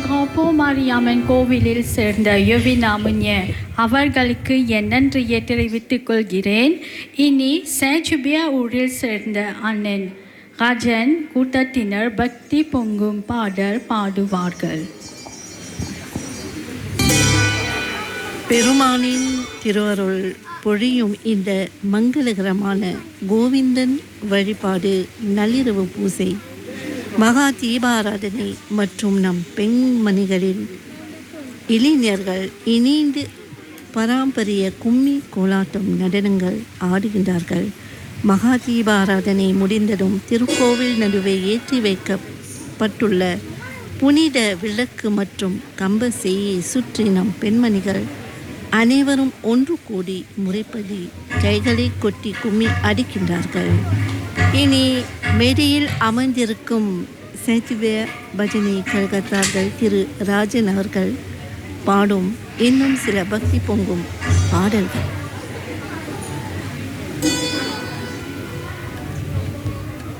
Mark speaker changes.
Speaker 1: கோப்போமாரியம்மன் கோவிலில் சேர்ந்த யுவினாமுன்ய அவர்களுக்கு என் நன்றியை தெரிவித்துக் கொள்கிறேன். இனி சேச்சுபியா ஊரில் சேர்ந்த அண்ணன் ராஜன் கூட்டத்தினர் பக்தி பொங்கும் பாடல் பாடுவார்கள்.
Speaker 2: பெருமானின் திருவருள் பொழியும் இந்த மங்களகரமான கோவிந்தன் வழிபாடு, நள்ளிரவு பூசை, மகா தீபாராதனை மற்றும் நம் பெண்மணிகளின் இளைஞர்கள் இணைந்து பாரம்பரிய கும்மி கோலாட்டம் நடனங்கள் ஆடுகின்றார்கள். மகா தீபாராதனை முடிந்ததும் திருக்கோவில் நடுவே ஏற்றி வைக்கப்பட்டுள்ள புனித விளக்கு மற்றும் கம்பசையை சுற்றி நம் பெண்மணிகள் அனைவரும் ஒன்று கூடி முறைப்படி கைகளை கொட்டி கும்மி அடிக்கின்றார்கள். இனி மேடையில் அமர்ந்திருக்கும் சேச்சுபியா பஜனை கழகத்தார்கள் திரு ராஜன் அவர்கள் பாடும் இன்னும் சில பக்தி பொங்கும் பாடல்கள்.